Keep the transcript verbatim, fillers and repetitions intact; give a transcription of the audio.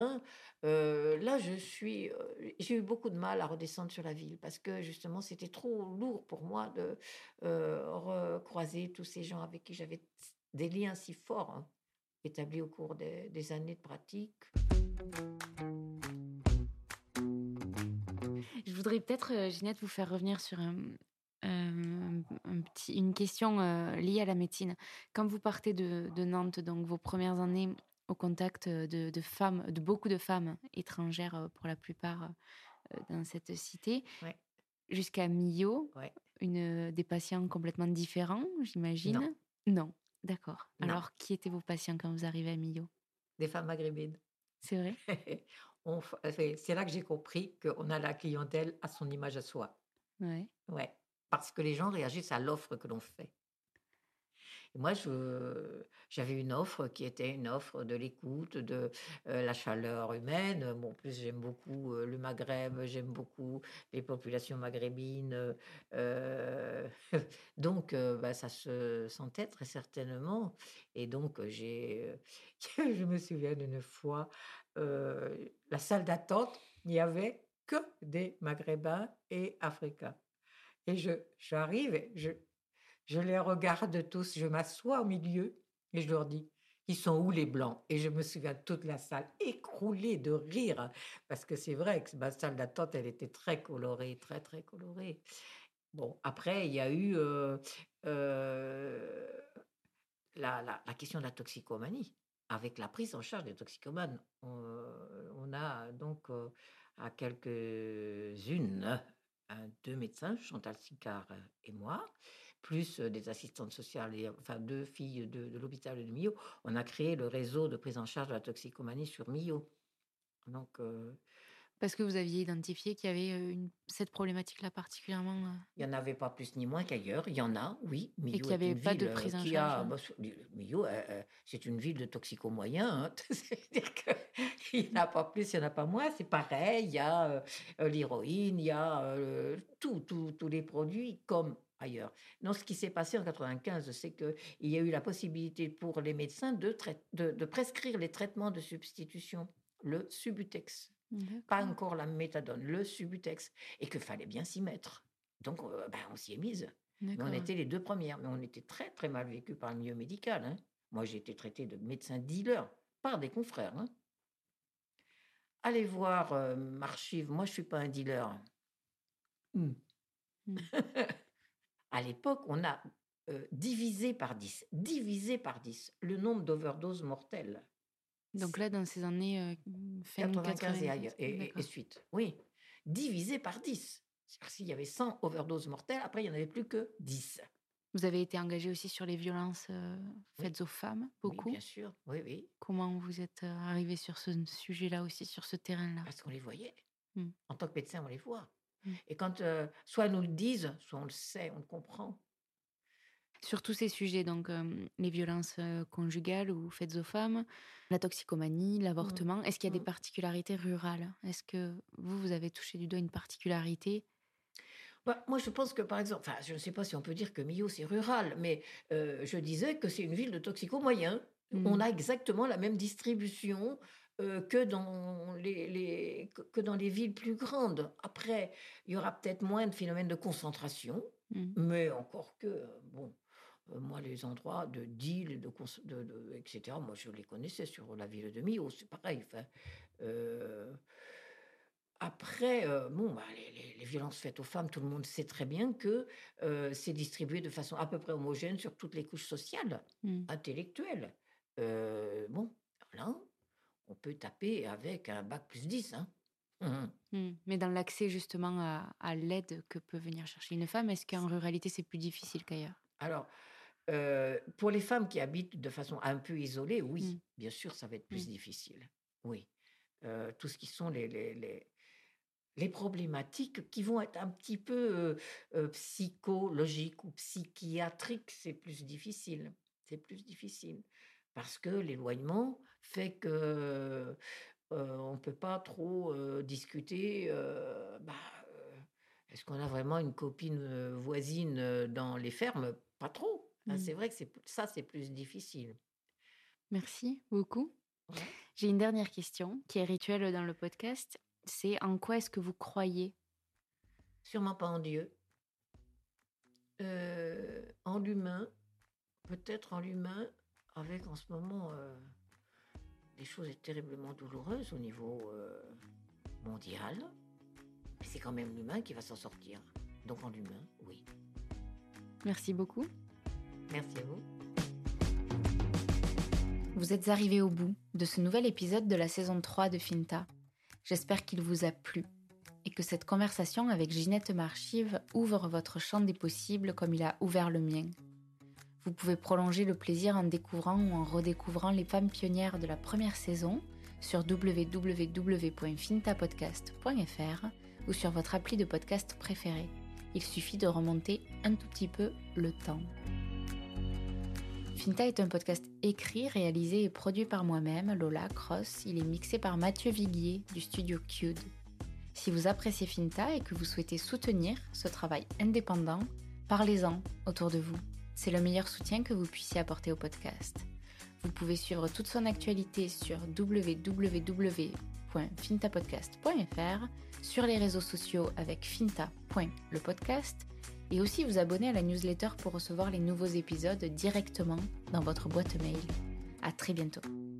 Heu, là, je suis, heu, j'ai eu beaucoup de mal à redescendre sur la ville parce que justement, c'était trop lourd pour moi de, heu, recroiser tous ces gens avec qui j'avais t des liens si forts, hein, établis au cours des des années de pratique. Je voudrais peut-être, heu, Ginette, vous faire revenir sur un, hem, un petit une question, heu, liée à la médecine. Quand vous partez de de Nantes, donc vos premières années au contact, heu, de de femmes, de beaucoup de femmes étrangères, heu, pour la plupart, heu, dans cette cité, Ouais, jusqu'à Millau, ouais. une, heu, des patients complètement différents, Non, j'imagine? Non? D'accord. non, Alors qui étaient vos patients quand vous arrivez à Millau? des femmes maghrébines. C'est vrai? On f c'est c'est là que j'ai compris qu'on a la clientèle à son image à soi. Ouais. Ouais, parce que les gens réagissent à l'offre que l'on fait. Et moi, je j'avais une offre qui était une offre de l'écoute, de, heu, la chaleur humaine. Bon, en plus, j'aime beaucoup, heu, le Maghreb, j'aime beaucoup les populations maghrébines, heu heu, donc heu, bah, ça se sentait très certainement et donc heu, j'ai, heu, je me souviens d'une fois, heu, la salle d'attente, il n'y avait que des Maghrébins et Africains et je j'arrive et je je les regarde tous, je m'assois au milieu et je leur dis: «Ils sont où les blancs?» Et je me souviens de toute la salle écroulée de rire parce que c'est vrai que ma salle d'attente, elle était très colorée, très, très colorée. Bon, après il y a eu, heu heu, la la la question de la toxicomanie. Avec la prise en charge des toxicomanes, heu, on a donc, heu, à quelques-unes, un deux médecins, Chantal Sicard, heu, et moi, plus, heu, des assistantes sociales et enfin deux filles de de l'hôpital de Millau. On a créé le réseau de prise en charge de la toxicomanie sur Millau. Donc, heu Parce que vous aviez identifié qu'il y avait, heu, une cette problématique-là particulièrement, heu Il y en avait pas plus ni moins qu'ailleurs. Il y en a, oui. et Millau qu'il y est avait une pas de ville, heu, prise en qui charge? a bah, s Li Millau, heu heu, c'est une ville de toxico moyens, hein. C'est-à-dire qu'il y en a pas plus, il y en a pas moins. C'est pareil, il y a, heu heu, l'héroïne, il y a, heu, tout tout tous les produits comme ailleurs. Non, ce qui s'est passé en quatre-vingt-quinze, c'est qu'il y a eu la possibilité pour les médecins de trai de de prescrire les traitements de substitution, le Subutex. Pas D'accord. encore la méthadone, le Subutex et qu'il fallait bien s'y mettre. Donc heu, bah, on s'y est mise. Mais on D'accord. était les deux premières, mais on était très, très mal vécus par le milieu médical, hein. Moi, j'ai été traitée de médecin dealer par des confrères, hein. Allez voir, heu, m'archive, moi je suis pas un dealer. Mmh. Mmh. À l'époque, on a, heu, divisé par dix, divisé par dix le nombre d'overdoses mortelles. Donc là, dans ces années, heu, fin quatre-vingt-quinze et ailleurs quatre-vingt-dix? et et et D'accord. suite. Oui, divisé par dix. C'est-à-dire s'il y avait cent overdoses mortelles, après il y en avait plus que dix. Vous avez été engagée aussi sur les violences, heu, Oui, faites aux femmes, oui, bien beaucoup? sûr, oui, oui, Comment vous êtes, heu, arrivée sur ce sujet-là aussi, sur ce terrain-là? parce qu'on les voyait. Mmh. En tant que médecin, on les voit Mmh. et quand, heu, soit ils nous le disent, soit on le sait, on le comprend. Sur tous ces sujets, donc hem, les violences, heu, conjugales ou faites aux femmes, la toxicomanie, Mmh. l'avortement, est-ce qu'il y a des Mmh. particularités rurales? Est-ce que vous, vous avez touché du doigt une particularité? Bah, moi, je pense que, par exemple, enfin, je ne sais pas si on peut dire que Millau, c'est rural, mais heu, je disais que c'est une ville de toxico-moyens. On Mmh. a exactement la même distribution, heu, que dans les les que que dans les villes plus grandes. Après, il y aura peut-être moins de phénomènes de concentration, Mmh. mais encore que, heu, bon, heu, moi, les endroits de deal, de cons de de et cetera, moi, je les connaissais sur la ville de Millau, c'est pareil, enfin, heu après, heu, bon, bah, les les les violences faites aux femmes, tout le monde sait très bien que, heu, c'est distribué de façon à peu près homogène sur toutes les couches sociales, Mmh. intellectuelles. Heu, bon, là, on peut taper avec un bac plus dix, hein. Mmh. Mmh. Mais dans l'accès justement à à l'aide que peut venir chercher une femme, est-ce qu'en ruralité, c'est plus difficile qu'ailleurs? Alors, heu, pour les femmes qui habitent de façon un peu isolée, Mmh. oui, bien sûr, ça va être plus Mmh. difficile. Oui, heu, tout ce qui sont les les les Les problématiques qui vont être un petit peu, heu heu, psychologiques ou psychiatriques, c'est plus difficile. C'est plus difficile parce que l'éloignement fait que, heu, on ne peut pas trop, heu, discuter, heu, bah, heu, est-ce qu'on a vraiment une copine, heu, voisine, heu, dans les fermes? Pas trop, hein, Mmh. c'est vrai que c'est p ça, c'est plus difficile. Merci beaucoup. Ouais. J'ai une dernière question qui est rituelle dans le podcast. C'est en quoi est-ce que vous croyez? Sûrement pas en Dieu. Euh, en l'humain, peut-être en l'humain, avec en ce moment euh, des choses terriblement douloureuses au niveau euh, mondial. Mais c'est quand même l'humain qui va s'en sortir. Donc en l'humain, oui. Merci beaucoup. Merci à vous. Vous êtes arrivés au bout de ce nouvel épisode de la saison trois de Finta. J'espère qu'il vous a plu et que cette conversation avec Ginette Marchive ouvre votre champ des possibles comme il a ouvert le mien. Vous pouvez prolonger le plaisir en découvrant ou en redécouvrant les femmes pionnières de la première saison sur w w w point finta podcast point f r ou sur votre appli de podcast préféré. Il suffit de remonter un tout petit peu le temps. Finta est un podcast écrit, réalisé et produit par moi-même, Lola Cross. Il est mixé par Mathieu Viguier du studio Cued. Si vous appréciez Finta et que vous souhaitez soutenir ce travail indépendant, parlez-en autour de vous. C'est le meilleur soutien que vous puissiez apporter au podcast. Vous pouvez suivre toute son actualité sur w w w point finta podcast point f r, sur les réseaux sociaux avec finta point le podcast, et aussi vous abonner à la newsletter pour recevoir les nouveaux épisodes directement dans votre boîte mail. À très bientôt.